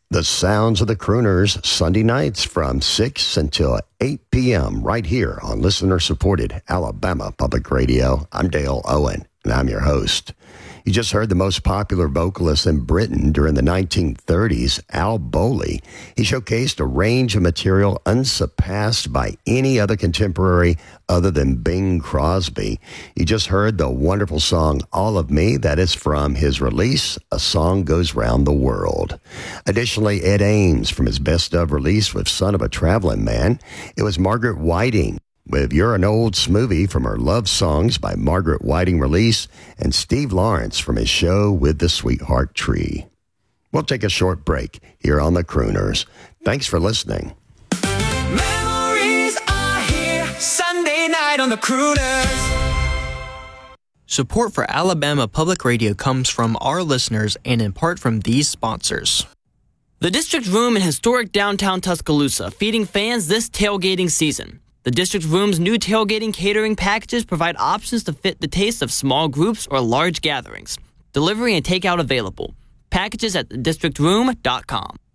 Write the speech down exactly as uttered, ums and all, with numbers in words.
The sounds of the Crooners, Sunday nights from six until eight p.m. right here on listener-supported Alabama Public Radio. I'm Dale Owen, and I'm your host. You just heard the most popular vocalist in Britain during the nineteen thirties, Al Bowlly. He showcased a range of material unsurpassed by any other contemporary other than Bing Crosby. You just heard the wonderful song All of Me. That is from his release, A Song Goes Round the World. Additionally, Ed Ames from his best of release with Son of a Traveling Man. It was Margaret Whiting with You're an Old Smoothie from her Love Songs by Margaret Whiting release, and Steve Lawrence from his show With the Sweetheart Tree. We'll take a short break here on the Crooners. Thanks for listening. Memories are here, Sunday night on the Crooners. Support for Alabama Public Radio comes from our listeners and in part from these sponsors. The District Room in historic downtown Tuscaloosa, feeding fans this tailgating season. The District Room's new tailgating catering packages provide options to fit the taste of small groups or large gatherings. Delivery and takeout available. Packages at the district room dot com.